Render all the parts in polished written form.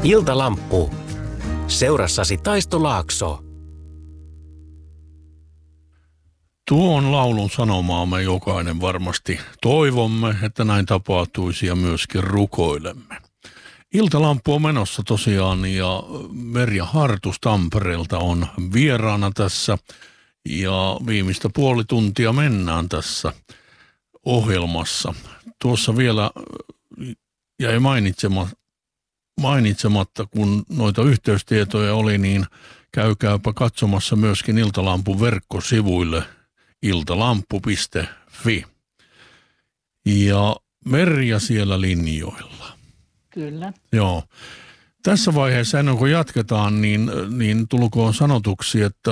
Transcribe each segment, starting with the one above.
Iltalamppu. Seurassasi Taisto Laakso. Tuon laulun sanomaa me jokainen varmasti toivomme, että näin tapahtuisi ja myöskin rukoilemme. Iltalamppu on menossa tosiaan ja Merja Hartus Tampereelta on vieraana tässä ja viimeistä puoli tuntia mennään tässä ohjelmassa. Tuossa vielä jäi mainitsematta, kun noita yhteystietoja oli, niin käykääpä katsomassa myöskin Iltalampun verkkosivuille iltalampu.fi. Ja Merja siellä linjoilla. Kyllä. Joo. Tässä vaiheessa, ennen kuin jatketaan, niin tulkoon sanotuksi, että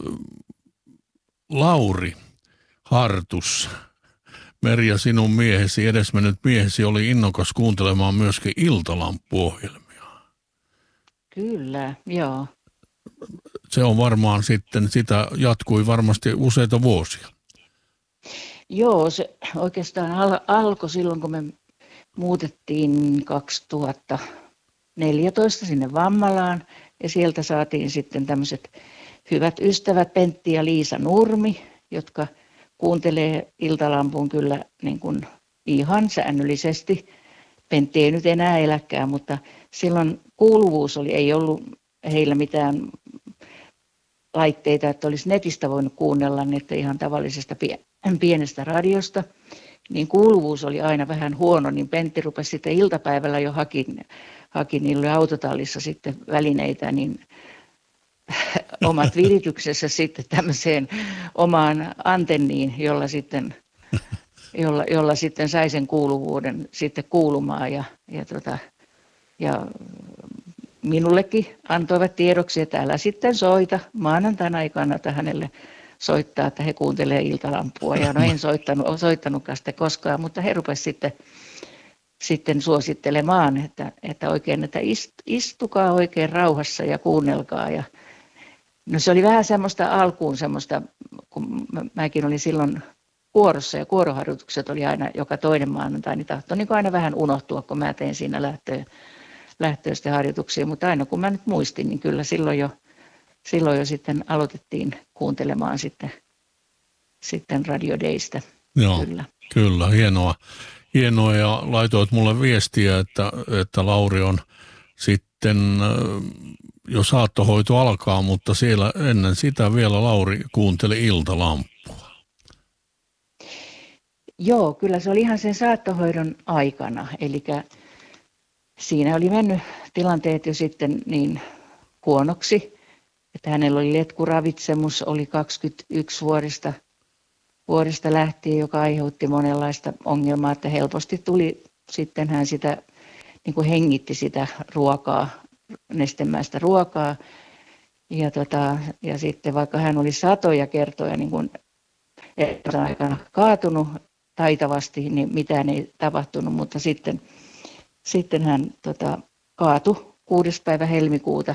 Lauri Hartus, Merja, sinun miehesi, edesmennyt miehesi, oli innokas kuuntelemaan myöskin Iltalamppu-ohjelmia. Kyllä, joo. Se on varmaan sitten, sitä jatkui varmasti useita vuosia. Joo, se oikeastaan alkoi silloin, kun me muutettiin 2014 sinne Vammalaan ja sieltä saatiin sitten tämmöiset hyvät ystävät Pentti ja Liisa Nurmi, jotka kuuntelee Iltalampun kyllä niin kuin ihan säännöllisesti. Pentti ei nyt enää eläkään, mutta silloin kuuluvuus ei ollut heillä mitään laitteita, että olisi netistä voinut kuunnella niitä ihan tavallisesta pienestä radiosta. Niin kuuluvuus oli aina vähän huono, niin Pentti rupesi sitten iltapäivällä jo haki niille autotallissa sitten välineitä, niin omat virityksessä sitten tämmöiseen omaan antenniin, jolla sitten sai sen kuuluvuuden sitten kuulumaan ja minullekin antoivat tiedoksi, että älä sitten soita. Maanantaina ei kannata hänelle soittaa, että he kuuntelee Iltalampua. Ja no en soittanutkaan sitä koskaan, mutta he rupesivat sitten suosittelemaan, että oikein, että istukaa oikein rauhassa ja kuunnelkaa. Ja no se oli vähän semmoista alkuun semmoista, kun mäkin olin silloin kuorossa ja kuoroharjoitukset oli aina joka toinen maanantai, niin tahtoi niin aina vähän unohtua, kun mä tein siinä lähtöistä harjoituksia, mutta aina kun mä nyt muistin, niin kyllä silloin jo sitten aloitettiin kuuntelemaan sitten Radio Daystä. Joo, kyllä hienoa ja laitoit mulle viestiä, että Lauri on sitten jo saattohoito alkaa, mutta siellä ennen sitä vielä Lauri kuunteli Iltalampua. Joo, kyllä se oli ihan sen saattohoidon aikana, eli siinä oli mennyt tilanteet jo sitten niin huonoksi, että hänellä oli letkuravitsemus, oli 21 vuodesta lähtien, joka aiheutti monenlaista ongelmaa, että helposti tuli sitten hän sitä, niin kuin hengitti sitä ruokaa, nestemäistä ruokaa. Ja sitten vaikka hän oli satoja kertoja niin kuin aikana kaatunut taitavasti, niin mitään ei tapahtunut, mutta sitten hän kaatui 6. päivä helmikuuta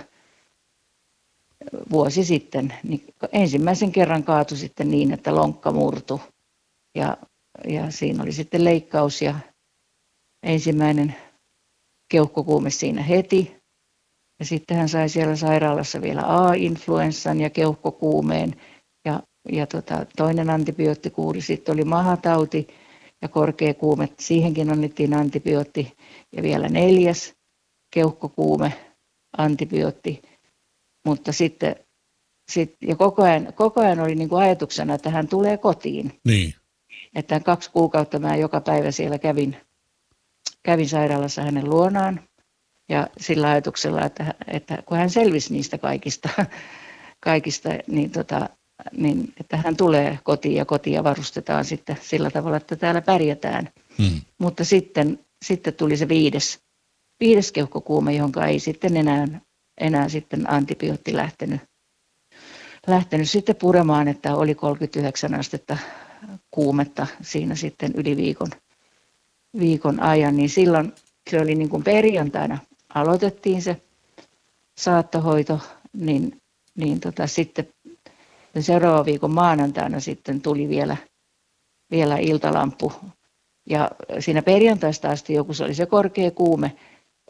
vuosi sitten. Niin ensimmäisen kerran kaatui sitten niin, että lonkka murtui ja siinä oli sitten leikkaus ja ensimmäinen keuhkokuume siinä heti. Ja sitten hän sai siellä sairaalassa vielä A-influenssan ja keuhkokuumeen ja toinen antibioottikuuri. Sitten oli mahatauti ja korkea kuume. Siihenkin annettiin antibiootti ja vielä 4. keuhkokuume antibiootti. Mutta sitten ja koko ajan oli niin kuin ajatuksena, että hän tulee kotiin. Niin. Että 2 kuukautta mä joka päivä siellä kävin sairaalassa hänen luonaan. Ja sillä ajatuksella, että kun hän selvisi niistä kaikista niin että hän tulee kotiin ja kotia varustetaan sitten sillä tavalla, että täällä pärjätään. Mutta sitten tuli se 5. keuhkokuume, johon ei sitten enää sitten antibiootti lähtenyt sitten puremaan, että oli 39 astetta kuumetta siinä sitten yli viikon ajan, niin silloin se oli niin kuin perjantaina aloitettiin se saattohoito, niin sitten seuraavan viikon maanantaina sitten tuli vielä Iltalamppu. Ja siinä perjantaista asti joku se oli se korkea kuume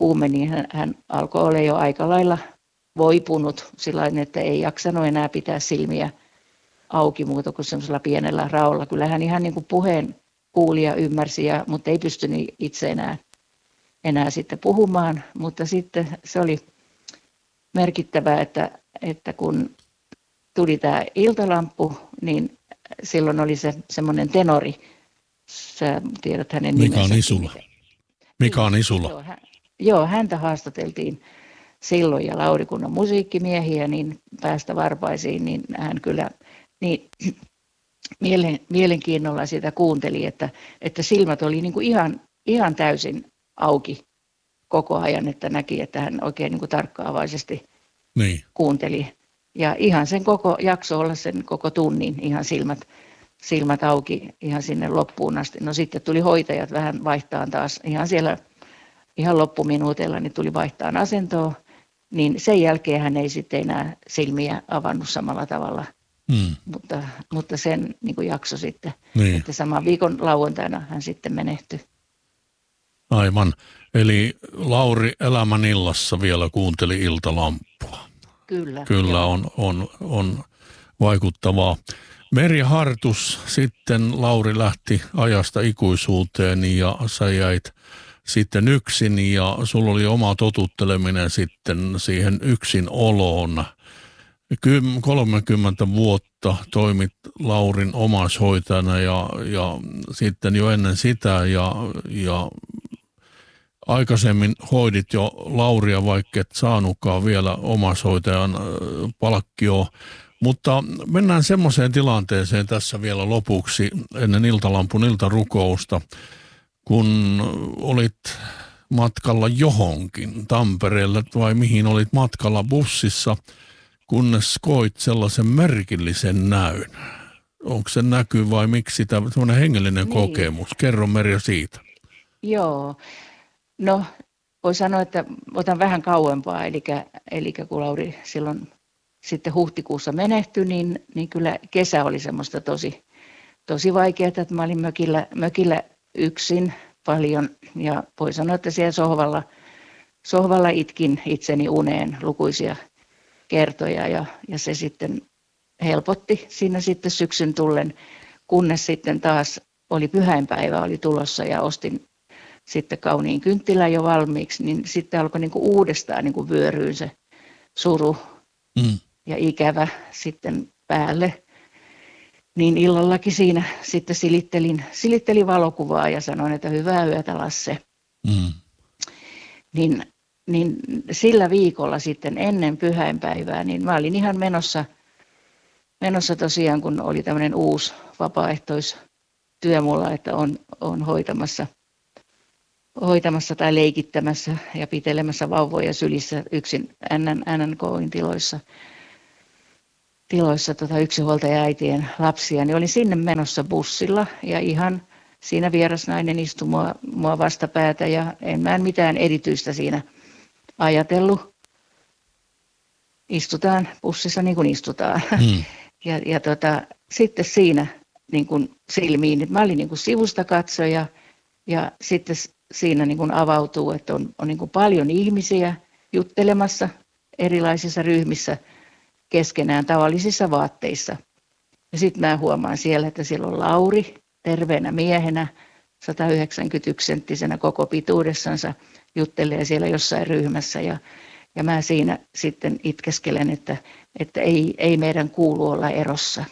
kuumeni, hän alkoi olla jo aika lailla voipunut sillain, että ei jaksanut enää pitää silmiä auki muuta kuin semmoisella pienellä raolla. Kyllä hän ihan niin kuin puheen kuuli ja ymmärsi, mutta ei pystynyt itse enää sitten puhumaan. Mutta sitten se oli merkittävää, että kun tuli tämä iltalamppu, niin silloin oli se semmoinen tenori. Sä tiedät hänen nimensä. Mika Nisula. Joo, häntä haastateltiin silloin ja Lauri, kun on musiikkimiehiä, niin päästä varpaisiin, niin hän kyllä niin mielenkiinnolla sitä kuunteli, että silmät oli niin kuin ihan täysin auki koko ajan, että näki, että hän oikein niin kuin tarkkaavaisesti kuunteli. Ja ihan sen koko jakso olla sen koko tunnin, ihan silmät auki ihan sinne loppuun asti. No sitten tuli hoitajat vähän vaihtaan taas ihan siellä ihan loppuminuuteilla, niin tuli vaihtaan asentoa. Niin sen jälkeen hän ei sitten enää silmiä avannut samalla tavalla, mutta sen niin kuin jakso sitten, että saman viikon lauantaina hän sitten menehtyi. Aivan. Eli Lauri elämän illassa vielä kuunteli iltalamppua. Kyllä on vaikuttavaa. Merja Hartus, sitten Lauri lähti ajasta ikuisuuteen ja sä jäit sitten yksin ja sulla oli oma totutteleminen sitten siihen yksin oloon. 30 vuotta toimit Laurin omaishoitajana ja sitten jo ennen sitä ja aikaisemmin hoidit jo Lauria, vaikka et saanutkaan vielä omaishoitajan palkkioon. Mutta mennään semmoiseen tilanteeseen tässä vielä lopuksi ennen iltalampun iltarukousta, kun olit matkalla johonkin Tampereelle vai mihin olit matkalla bussissa, kunnes koit sellaisen merkillisen näyn. Onko se näky vai miksi tämä semmoinen hengellinen kokemus? Kerro Merja siitä. Joo, no voi sanoa, että otan vähän kauempaa, eli kun Lauri silloin sitten huhtikuussa menehtyi, niin kyllä kesä oli semmoista tosi vaikeaa, että mä olin mökillä yksin paljon ja voi sanoa, että siellä sohvalla itkin itseni uneen lukuisia kertoja ja se sitten helpotti siinä sitten syksyn tullen, kunnes sitten taas oli pyhäinpäivä oli tulossa ja ostin sitten kauniin kynttilän jo valmiiksi, niin sitten alkoi niin kuin uudestaan niin kuin vyöryyn se suru ja ikävä sitten päälle. Niin illallakin siinä sitten silittelin valokuvaa ja sanoin, että hyvää yötä Lasse. Niin sillä viikolla sitten ennen pyhäinpäivää, niin mä olin ihan menossa tosiaan, kun oli tämmöinen uusi vapaaehtoistyö mulla, että on hoitamassa tai leikittämässä ja pitelemässä vauvoja sylissä yksin NNK:in tiloissa yksinhuoltaja-äitien lapsia, niin olin sinne menossa bussilla ja ihan siinä vierasnainen istui mua vastapäätä ja en mitään erityistä siinä ajatellut. Istutaan bussissa niin kuin istutaan. Ja sitten siinä niin kuin silmiin, että mä olin niin kuin sivusta katsoja ja sitten siinä niin kuin avautuu, että on niin kuin paljon ihmisiä juttelemassa erilaisissa ryhmissä keskenään tavallisissa vaatteissa. Ja sitten mä huomaan siellä, että siellä on Lauri terveenä miehenä, 191-senttisenä koko pituudessansa, juttelee siellä jossain ryhmässä ja mä siinä sitten itkeskelen, että ei meidän kuulu olla erossa.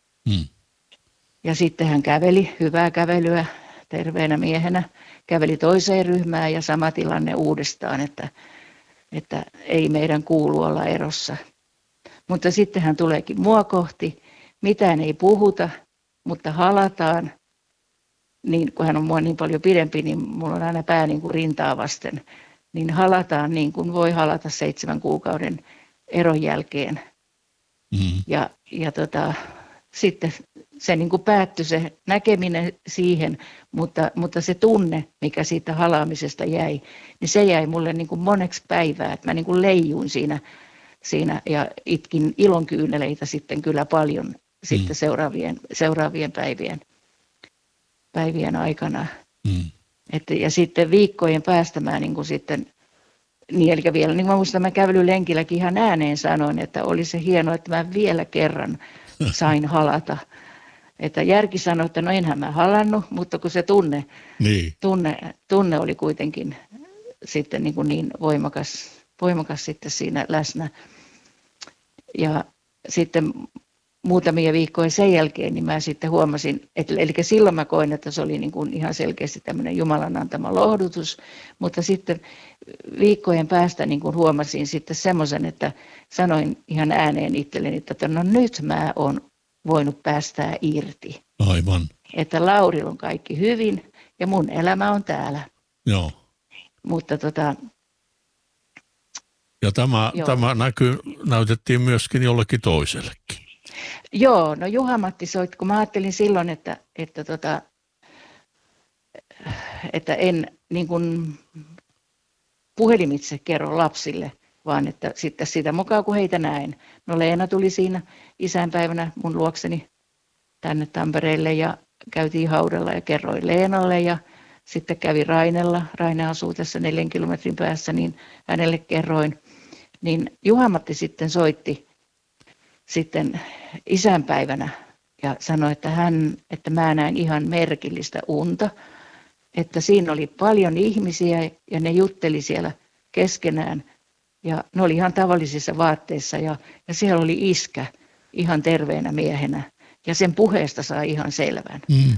Ja sitten hän käveli, hyvää kävelyä terveenä miehenä, käveli toiseen ryhmään ja sama tilanne uudestaan, että ei meidän kuulu olla erossa. Mutta sitten hän tuleekin mua kohti, mitään ei puhuta, mutta halataan. Niin, kun hän on mua niin paljon pidempi, niin mulla on aina pää niin kuin rintaa vasten. Niin halataan niin kuin voi halata 7 kuukauden eron jälkeen. Ja sitten se niin kuin päättyi se näkeminen siihen, mutta se tunne, mikä siitä halaamisesta jäi, niin se jäi mulle niin kuin moneksi päivää. Että mä niin kuin leijuin siinä ja itkin ilonkyyneleitä sitten kyllä paljon sitten seuraavien päivien aikana. Ja sitten viikkojen päästä mä niin kuin sitten Niin, eli vielä, niin mä muistan, mä kävelylenkilläkin ihan ääneen sanoin, että oli se hienoa, että mä vielä kerran sain halata. Että järki sanoi, että no enhän mä halannut, mutta kun se tunne oli kuitenkin sitten niin voimakas sitten siinä läsnä. Ja sitten muutamia viikkoja sen jälkeen, niin mä sitten huomasin, että eli silloin mä koin, että se oli niin kuin ihan selkeästi tämmöinen Jumalan antama lohdutus, mutta sitten viikkojen päästä niin kuin huomasin sitten semmoisen, että sanoin ihan ääneen itselleni, että no nyt mä oon voinut päästää irti. Aivan. Että Laurilla on kaikki hyvin ja mun elämä on täällä. Joo. Mutta ja tämä näytettiin myöskin jollekin toisellekin. Joo, no Juha-Matti soit, kun mä ajattelin silloin, että en niin kuin puhelimitse kerro lapsille, vaan että sitten sitä mukaan kun heitä näen. No Leena tuli siinä isänpäivänä mun luokseni tänne Tampereelle ja käytiin haudalla ja kerroin Leenalle ja sitten kävi Rainella. Raine asuu tässä 4 kilometrin päässä, niin hänelle kerroin. Niin Juha-Matti sitten soitti sitten isänpäivänä ja sanoi, että mä näin ihan merkillistä unta, että siinä oli paljon ihmisiä ja ne jutteli siellä keskenään ja ne oli ihan tavallisissa vaatteissa ja siellä oli iskä ihan terveenä miehenä ja sen puheesta sai ihan selvän. Mm.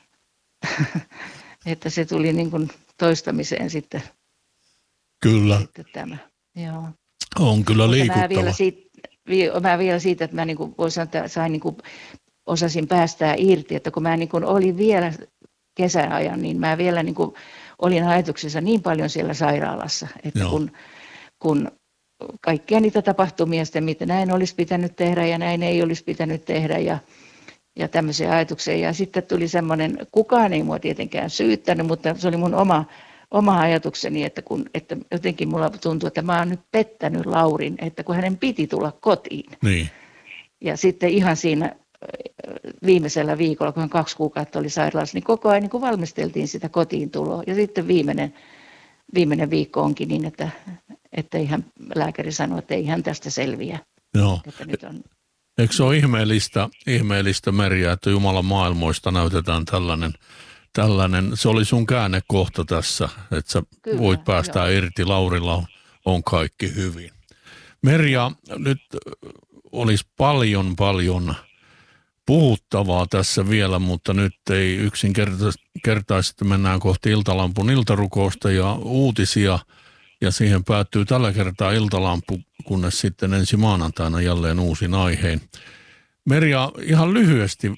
Että se tuli niin kuin toistamiseen sitten. Kyllä. Sitten tämä. Joo. On kyllä liikuttava. Mä vielä siitä, että mä niin kuin voin sanoa, että sain niin kuin osasin päästää irti, että kun mä niin kuin olin vielä kesäajan, niin mä vielä niin kuin olin ajatuksessa niin paljon siellä sairaalassa, että kun kaikkia niitä tapahtumia sitten, mitä näin olisi pitänyt tehdä ja näin ei olisi pitänyt tehdä ja tämmöisiä ajatuksia. Ja sitten tuli semmoinen, kukaan ei mua tietenkään syyttänyt, mutta se oli mun oma ajatukseni, että jotenkin mulla tuntuu, että mä oon nyt pettänyt Laurin, että kun hänen piti tulla kotiin. Niin. Ja sitten ihan siinä viimeisellä viikolla, kun hän 2 kuukautta oli sairaalassa, niin koko ajan niin kun valmisteltiin sitä kotiin tuloa. Ja sitten viimeinen viikko onkin niin, että ihan lääkäri sanoi, että ei hän tästä selviä. Joo. Että nyt on... Eikö se ole ihmeellistä Merja, että Jumalan maailmoista näytetään tällainen, se oli sun käännekohta tässä, että sä kyllä, voit päästää irti, Laurilla on kaikki hyvin. Merja, nyt olisi paljon puhuttavaa tässä vielä, mutta nyt ei yksinkertaisesti mennään kohti Iltalampun iltarukousta ja uutisia, ja siihen päättyy tällä kertaa Iltalampu, kunnes sitten ensi maanantaina jälleen uusin aiheen. Merja, ihan lyhyesti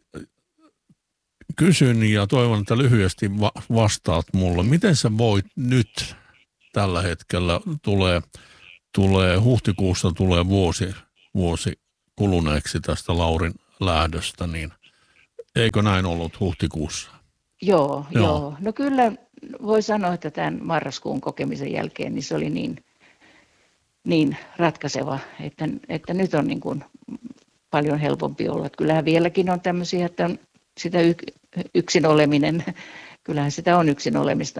kysyn ja toivon, että lyhyesti vastaat mulle. Miten sä voit nyt tällä hetkellä, huhtikuussa tulee vuosi kuluneeksi tästä Laurin lähdöstä, niin eikö näin ollut huhtikuussa? Joo. No kyllä voi sanoa, että tämän marraskuun kokemisen jälkeen niin se oli niin ratkaiseva, että nyt on niin kuin paljon helpompi olla. Kyllähän vieläkin on tämmöisiä, että on sitä yksin oleminen, kyllähän sitä on yksin olemista,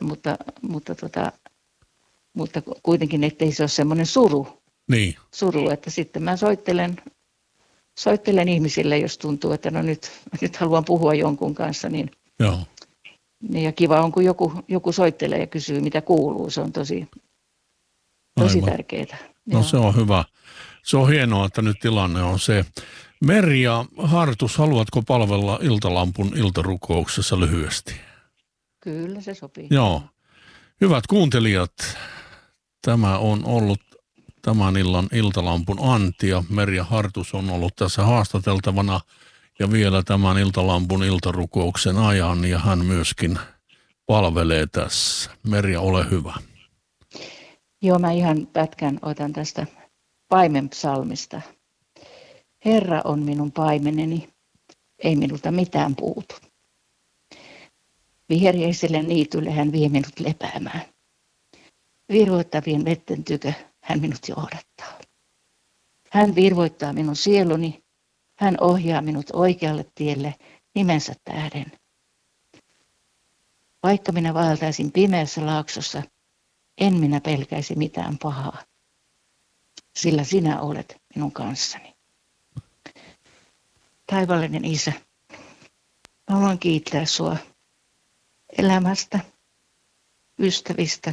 mutta kuitenkin ettei se ole semmoinen suru, että sitten mä soittelen ihmisille, jos tuntuu, että no nyt haluan puhua jonkun kanssa, niin joo. Ja kiva on, kun joku soittelee ja kysyy, mitä kuuluu. Se on tosi tärkeää. No se on hyvä. Se on hienoa, että nyt tilanne on se. Merja Hartus, haluatko palvella Iltalampun iltarukouksessa lyhyesti? Kyllä, se sopii. Joo. Hyvät kuuntelijat, tämä on ollut tämän illan Iltalampun antia. Merja Hartus on ollut tässä haastateltavana ja vielä tämän Iltalampun iltarukouksen ajan, ja hän myöskin palvelee tässä. Merja, ole hyvä. Joo, mä ihan pätkän otan tästä paimenpsalmista. Herra on minun paimeneni, ei minulta mitään puutu. Viheriäiselle niitylle hän vie minut lepäämään. Virvoittavien vetten tykö hän minut johdattaa. Hän virvoittaa minun sieluni, hän ohjaa minut oikealle tielle nimensä tähden. Vaikka minä vaeltaisin pimeässä laaksossa, en minä pelkäisi mitään pahaa, sillä sinä olet minun kanssani. Taivaallinen Isä, haluan kiittää sua elämästä, ystävistä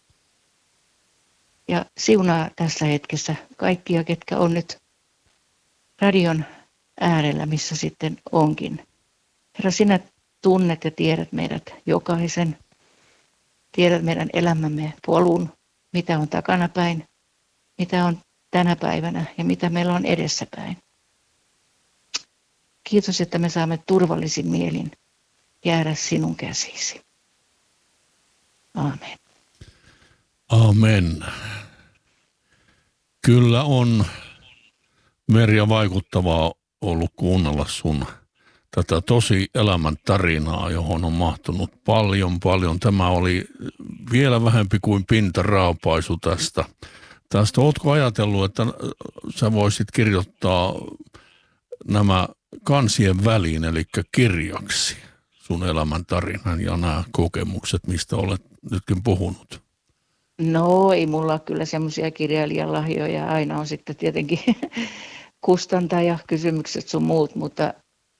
ja siunaa tässä hetkessä kaikkia, ketkä on nyt radion äärellä, missä sitten onkin. Herra, sinä tunnet ja tiedät meidät jokaisen. Tiedät meidän elämämme polun, mitä on takanapäin, mitä on tänä päivänä ja mitä meillä on edessäpäin. Kiitos, että me saamme turvallisin mielin jäädä sinun käsisi. Aamen. Amen. Kyllä on, Merja, vaikuttavaa ollut kuunnella sun tätä tosi elämän tarinaa, johon on mahtunut paljon. Tämä oli vielä vähempi kuin pintaraapaisu tästä. Ootko ajatellut, että sä voisit kirjoittaa nämä kansien väliin, eli kirjaksi sun elämän tarinan ja nämä kokemukset, mistä olet nytkin puhunut? No, ei mulla ole kyllä semmoisia kirjailijan lahjoja. Aina on sitten tietenkin kustantaja, kysymykset sun muut, mutta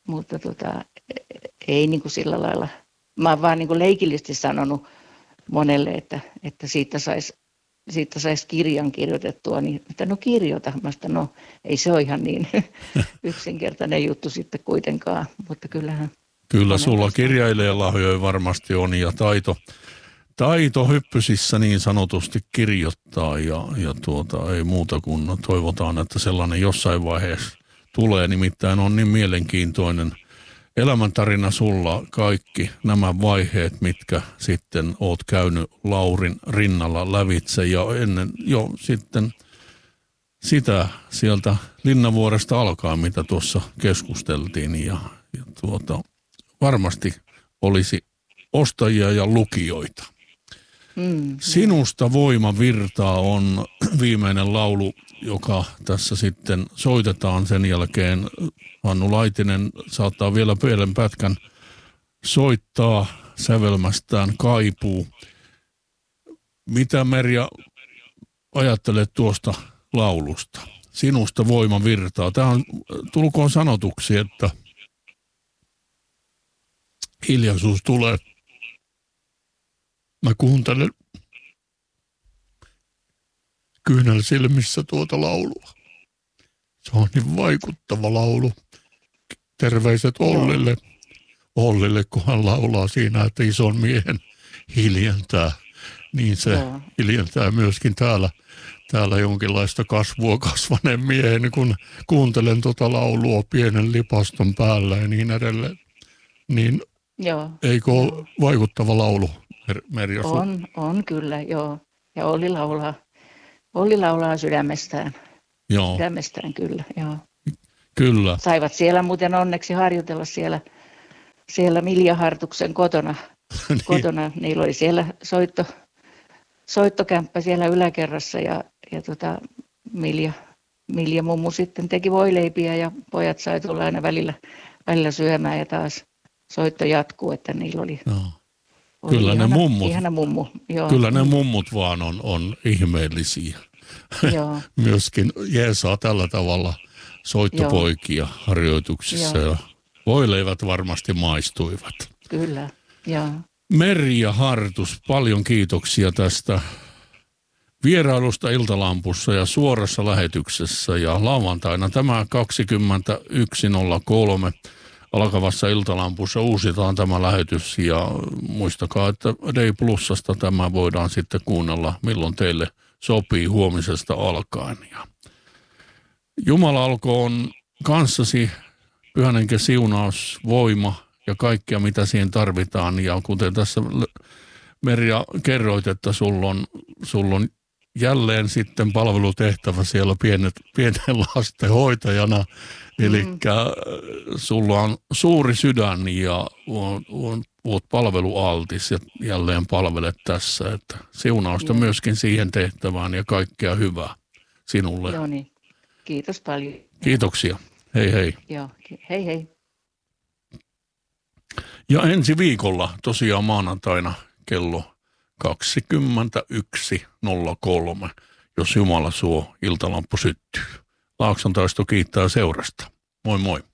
ei niin kuin sillä lailla. Mä oon vaan niin kuin leikillisesti sanonut monelle, että siitä sais kirjan kirjoitettua, niin että no kirjoita. Mä sanoin, no ei se ole ihan niin yksinkertainen juttu sitten kuitenkaan, mutta kyllähän. Kyllä sulla kirjailijalahjoja varmasti on ja taito hyppysissä niin sanotusti kirjoittaa ja ei muuta kuin toivotaan, että sellainen jossain vaiheessa tulee. Nimittäin on niin mielenkiintoinen elämäntarina sulla, kaikki nämä vaiheet, mitkä sitten oot käynyt Laurin rinnalla lävitse ja ennen jo sitten sitä sieltä Linnavuoresta alkaa, mitä tuossa keskusteltiin ja varmasti olisi ostajia ja lukijoita. Sinusta voima virtaa on viimeinen laulu, joka tässä sitten soitetaan. Sen jälkeen Hannu Laitinen saattaa vielä pienen pätkän soittaa sävelmästään Kaipuu. Mitä, Merja, ajattelet tuosta laulusta? Sinusta voima virtaa. Tämä on, tulkoon sanotuksi, että hiljaisuus tulee. Mä kuuntelen kyynel silmissä tuota laulua. Se on niin vaikuttava laulu. Terveiset Ollille. Ollille, kun hän laulaa siinä, että ison miehen hiljentää. Niin se hiljentää myöskin täällä jonkinlaista kasvua kasvaneen miehen, kun kuuntelen tuota laulua pienen lipaston päällä ja niin edelleen. Niin eikö ole vaikuttava laulu, Merja? On kyllä, joo. Ja Olli laulaa sydämestään. Joo. Sydämestään kyllä, joo. Kyllä. Saivat siellä muuten onneksi harjoitella siellä Milja Hartuksen kotona. Kotona. Niillä oli siellä soittokämppä siellä yläkerrassa ja Milja mummu sitten teki voileipiä ja pojat sai tulla aina välillä syömään ja taas soitto jatkuu, että niillä oli. Kyllä ihana, ne mummut. Ihana mummu. Joo. Kyllä ne mummut vaan on ihmeellisiä. Joo. Myöskin jeesaa tällä tavalla soittopoikia harjoituksissa ja voileivät varmasti maistuivat. Kyllä, joo. Merja Hartus, paljon kiitoksia tästä vierailusta Iltalampussa ja suorassa lähetyksessä ja lauantaina tämä 21.03 alkavassa Iltalampussa uusitaan tämä lähetys ja muistakaa, että Day Plusasta tämä voidaan sitten kuunnella milloin teille sopii huomisesta alkaen. Ja Jumala olkoon kanssasi, Pyhän Hengen siunaus, voima ja kaikkea mitä siihen tarvitaan ja kuten tässä Merja kerroit, että sulla on jälleen sitten palvelutehtävä siellä pienen lasten hoitajana. Eli sulla on suuri sydän ja oot palvelualtis ja jälleen palvelet tässä. Että siunausta myöskin siihen tehtävään ja kaikkea hyvää sinulle. Joo niin, kiitos paljon. Kiitoksia. Hei hei. Joo, hei hei. Ja ensi viikolla tosiaan maanantaina kello 21.03, jos Jumala suo, iltalamppu syttyy. Laakson taisto kiittää seurasta. Moi moi.